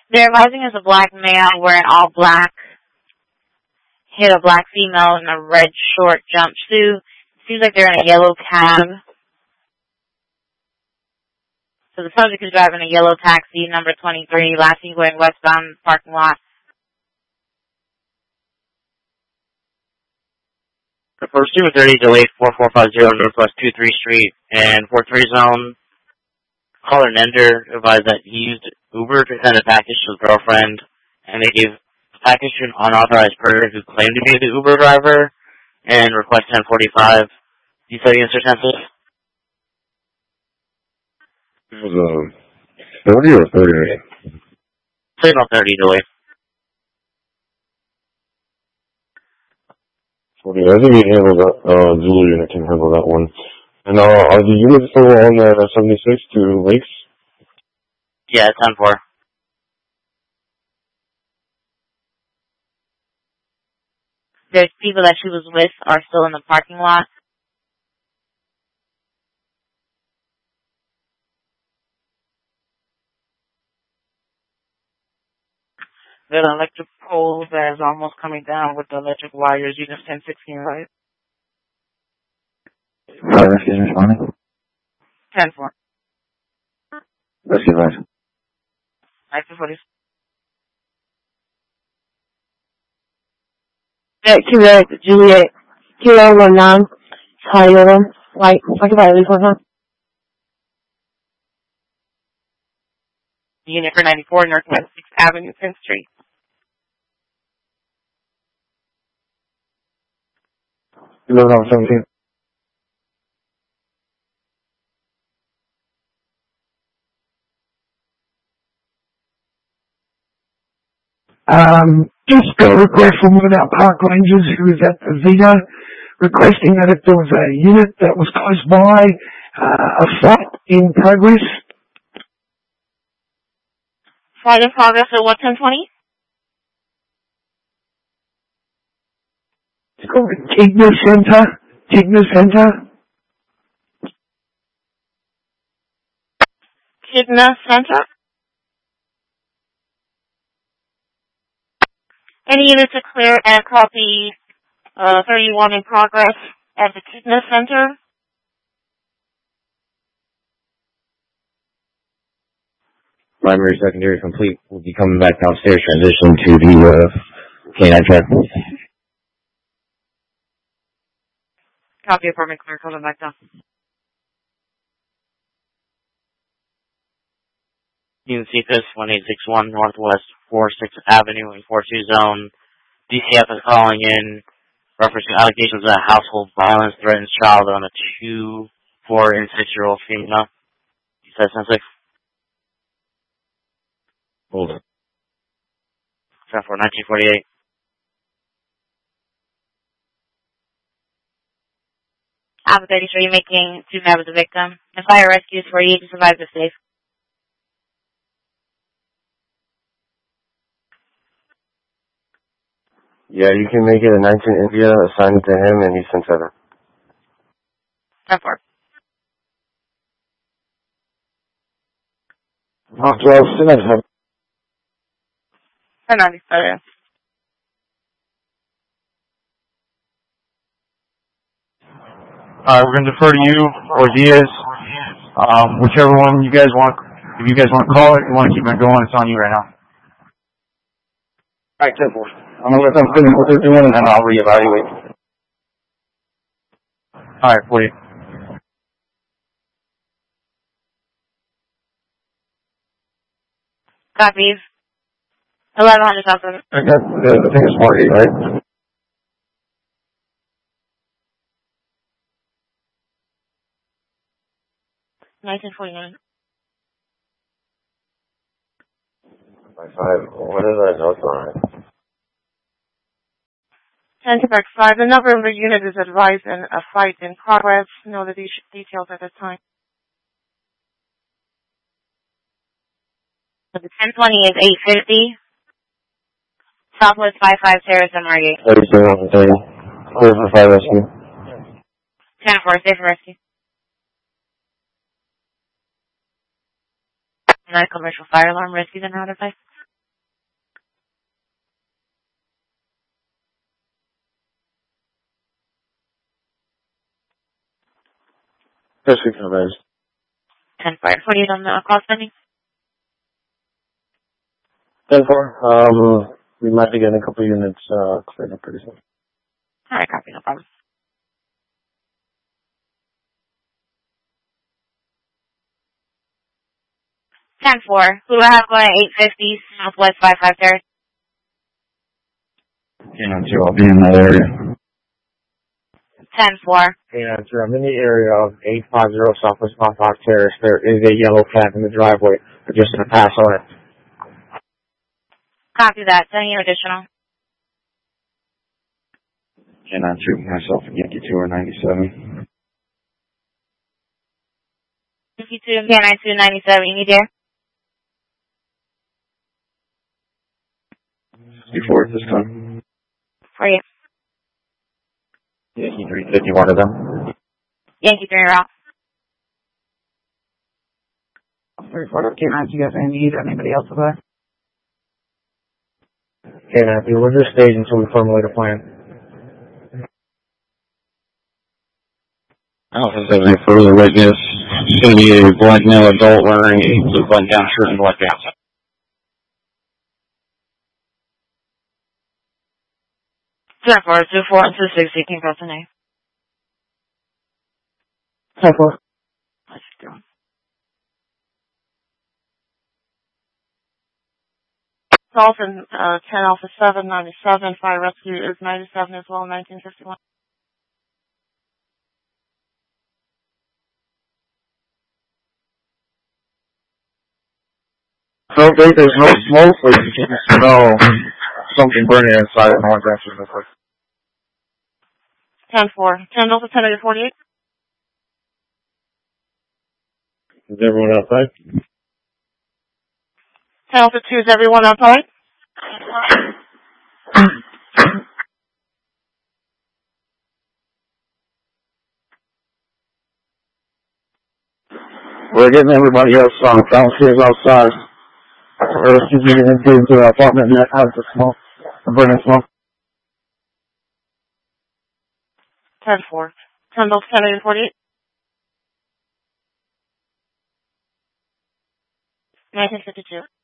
They're advising us a black male wearing all black hit a black female in a red short jumpsuit. Seems like they're in a yellow cab. So the subject is driving a yellow taxi, number 23, last seen going westbound parking lot. First 230 delayed 4450 Northwest 23 Street and 43 zone. Caller Nender advised that he used Uber to send a package to his girlfriend, and they gave the package to an unauthorized person who claimed to be the Uber driver, and request 1045. You said you answer sensitive? It was 30 or 30? Signal 30 delayed. 40. I think we can handle that. Julian can handle that one. And are the units still on 76 to Lakes? Yeah, 10-4. There's people that she was with are still in the parking lot. That electric pole that is almost coming down with the electric wires, unit 1016, right? Fire rescue responding. 10-4. Rescue advice. Active for this. Juliet, Kilo 19, Toyota, white, occupied at least one time. Unit for 94, Northwest 6th Avenue, 10th Street. You live on 17. Just got a request from one of our park rangers who was at the Vita requesting that if there was a unit that was close by, a fight in progress. Fight in progress at what, 1020? It's called Kidna Center. Kidna Center? Any unit to clear and copy 31 in progress at the Kidna Center? Primary, secondary complete. We'll be coming back downstairs, transition to the K9 truck. Copy apartment clear, coming back down. Unit CFIS 1861 Northwest 46th Avenue and 42 Zone. DCF is calling in referencing allegations of household violence threatens child on a 2, 4, and 6-year-old female. You said sensitive? Hold it. 10-4, 1948. Alpha 33 making 2 members of the victim. And fire rescues for you to survive the safe. Yeah, you can make it a 19 India, assign it to him, and he's 10-7. 10-4. Oh, 12, 10-7. 1090, yeah. We're going to defer to you or Diaz. Whichever one you guys want. If you guys want to call it, you want to keep it going, it's on you right now. Alright, 10-4. I'm going to let them finish what they're doing, and then I'll reevaluate. Alright, 48. Copies. 1100 something. I think it's 48, right? $19.49. By 5. What is that note on it? 10-5. The number of the unit is advised in a fight in progress. Know the details at this time. So the 1020 is 850. Southwest 55 Terrace and Margate. 37, 30. Clear for fire rescue. 10-4, safe rescue. Not a commercial fire alarm rescue, then how to Yes, we can advise. 10-4, on the call spending. 10-4. We might be getting a couple units cleared up pretty soon. Alright, copy, no problem. Who do I have going at 850 Southwest 553rd? Canine 2, I'll be in that area. 10-4. Canine 2, I'm in the area of 850 Southwest Mount Fox Terrace. There is a yellow cat in the driveway. We're just going to pass on it. Copy that. Sending you additional. Canine 2, myself and Yankee 2 are 97. Yankee 2 and Canine 2, 97. You need there? 64 at this time. For you. Yankee 350, one of them. Yankee 3, you're out. 34 Canine, you guys need anybody else with that? Canine 2, we're just staging until we formulate a plan. I don't think there's any further witness. It's going to be a black male adult wearing a blue button-down shirt and black pants. 10-4, 2-4, and 260. Can you cross the name? 10-4. Let's go. Dolphin, 10 Alpha 7, 97. Fire rescue is 97 as well, 1951. I don't think there's no smoke, but you can smell something burning inside and all that sort of stuff. 10-4. 10 Delta 10 48. Is everyone outside? 10 Alpha 2, is everyone outside? We're getting everybody else downstairs outside. Or excuse me, into the apartment that has the smoke, the burning smoke. 10-4. 10 Delta 10 48. 1952.